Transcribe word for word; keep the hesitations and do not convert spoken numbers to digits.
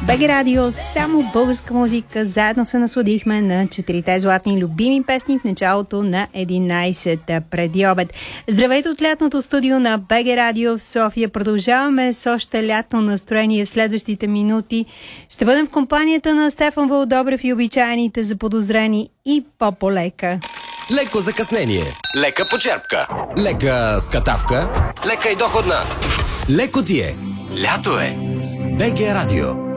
БГ Радио, само българска музика. Заедно се насладихме на четирите златни любими песни в началото на единайсет преди обед. Здравейте от лятното студио на БГ Радио в София. Продължаваме с още лятно настроение в следващите минути. Ще бъдем в компанията на Стефан Вълдобрев и обичайните заподозрени и по-полека. Леко закъснение, лека почерпка, лека скатавка, лека и доходна. Леко ти е. Лято е с БГ Радио.